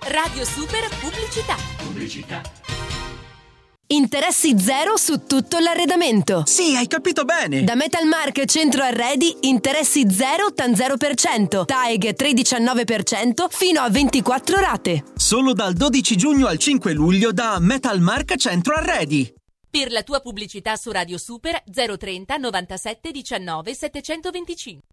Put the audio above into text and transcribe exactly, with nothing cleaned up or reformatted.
Radio Super Pubblicità. Pubblicità. Interessi zero su tutto l'arredamento. Sì, hai capito bene. Da Metalmark Centro Arredi, interessi zero tan zero per cento. T A E G tre virgola diciannove per cento fino a ventiquattro rate. Solo dal dodici giugno al cinque luglio da Metalmark Centro Arredi. Per la tua pubblicità su Radio Super zero trenta novantasette diciannove settecentoventicinque.